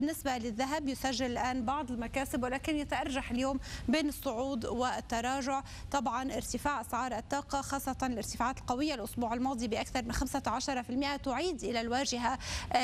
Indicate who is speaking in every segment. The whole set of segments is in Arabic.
Speaker 1: بالنسبة للذهب يسجل الآن بعض المكاسب، ولكن يتأرجح اليوم بين الصعود والتراجع. طبعا ارتفاع أسعار الطاقة خاصة الارتفاعات القوية الأسبوع الماضي بأكثر من 15% تعيد إلى الواجهة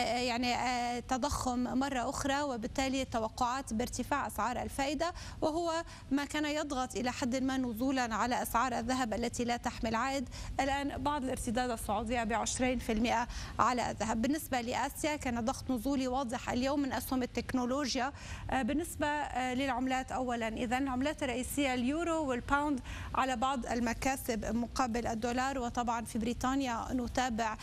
Speaker 1: تضخم مرة أخرى، وبالتالي التوقعات بارتفاع أسعار الفائدة، وهو ما كان يضغط إلى حد ما نزولا على أسعار الذهب التي لا تحمل عائد. الآن بعض الارتداد الصعودية ب20% على الذهب. بالنسبة لآسيا كان ضغط نزولي واضح اليوم من أسهم التكنولوجيا. بالنسبة للعملات أولا، إذا العملات الرئيسية اليورو والباوند على بعض المكاسب مقابل الدولار. وطبعا في بريطانيا نتابع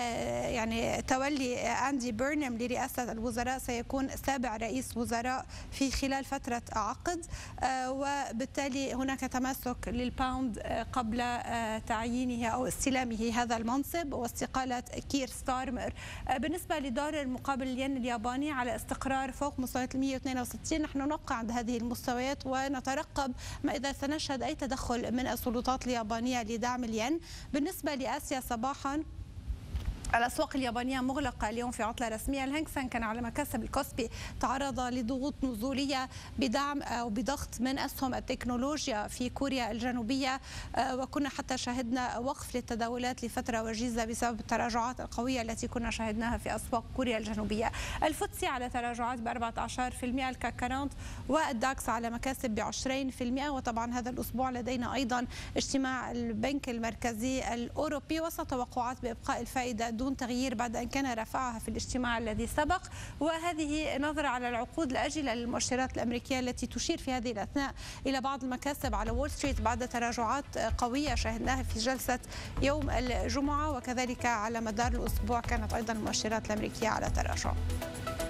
Speaker 1: تولي أندي بيرنام لرئاسة الوزراء، سيكون سابع رئيس وزراء في خلال فترة عقد، وبالتالي هناك تماسك للباوند قبل تعيينه أو استلامه هذا المنصب واستقالة كير ستارمر. بالنسبة لدولار مقابل الين الياباني على استقرار فوق مستويات 162، نحن نوقع عند هذه المستويات ونترقب ما إذا سنشهد أي تدخل من السلطات اليابانية لدعم الين. بالنسبة لآسيا صباحا الأسواق اليابانية مغلقة اليوم في عطلة رسمية. الهانغ سeng كان على مكاسب الكوسبي تعرض لضغوط نزولية بدعم أو بضغط من أسهم التكنولوجيا في كوريا الجنوبية، وكنا حتى شاهدنا وقف للتداولات لفترة وجيزة بسبب التراجعات القوية التي كنا شاهدناها في أسواق كوريا الجنوبية. الفوتسي على تراجعات ب14%، الكاك 40 والداكس على مكاسب ب20%. وطبعا هذا الأسبوع لدينا أيضا اجتماع البنك المركزي الأوروبي وسط توقعات بإبقاء الفائدة دون تغيير بعد أن كان رفعها في الاجتماع الذي سبق. وهذه نظرة على العقود الآجلة للمؤشرات الأمريكية التي تشير في هذه الأثناء إلى بعض المكاسب على وول ستريت بعد تراجعات قوية شاهدناها في جلسة يوم الجمعة، وكذلك على مدار الأسبوع كانت أيضا المؤشرات الأمريكية على تراجع.